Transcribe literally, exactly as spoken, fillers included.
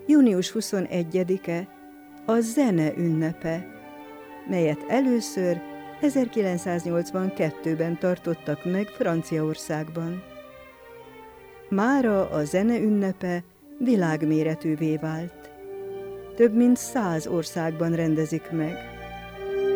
június huszonegyedike a zene ünnepe, melyet először ezerkilencszáznyolcvankettőben tartottak meg Franciaországban. Mára a zene ünnepe világméretűvé vált. Több mint száz országban rendezik meg.